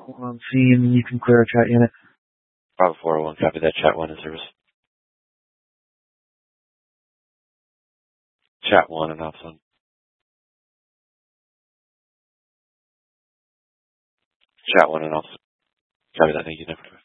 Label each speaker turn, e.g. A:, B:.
A: C, and you can clear our chat unit.
B: Bravo 401, copy that. Chat 1 in service. Chat 1 and ops on. Chat 1 and ops. Copy that. Thank you.